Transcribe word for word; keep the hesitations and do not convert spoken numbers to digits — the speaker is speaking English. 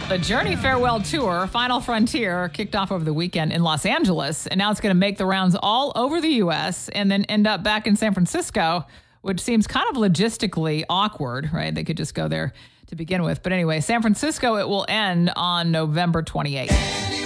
The Journey Farewell Tour, Final Frontier, kicked off over the weekend in Los Angeles, and now it's going to make the rounds all over the U S and then end up back in San Francisco, which seems kind of logistically awkward, right? They could just go there to begin with. But anyway, San Francisco, it will end on November twenty-eighth.